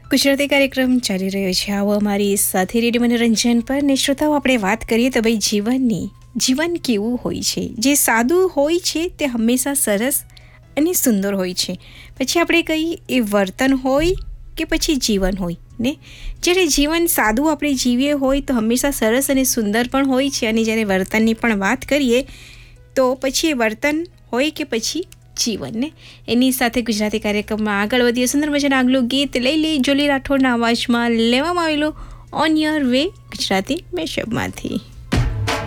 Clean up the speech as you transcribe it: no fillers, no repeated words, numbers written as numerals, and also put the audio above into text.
ગુજરાતી કાર્યક્રમ ચાલી રહ્યો છે. આવો અમારી સાથે રેડિયો મનોરંજન પર ને શ્રોતાઓ, આપણે વાત કરીએ તો ભાઈ જીવન કેવું હોય છે. જે સાદું હોય છે તે હંમેશા સરસ અને સુંદર હોય છે. પછી આપણે કહીએ એ વર્તન હોય કે પછી જીવન હોય ને. જ્યારે જીવન સાદું આપણે જીવીએ હોય તો હંમેશા સરસ અને સુંદર પણ હોય છે. અને જ્યારે વર્તનની પણ વાત કરીએ તો પછી એ વર્તન હોય કે પછી જીવનને. એની સાથે ગુજરાતી કાર્યક્રમમાં આગળ વધીએ. સુંદર મજાના આગલું ગીત લઈ લે જોલી રાઠોડના અવાજમાં લેવામાં આવેલું ઓન યોર વે ગુજરાતી મેશઅપમાંથી.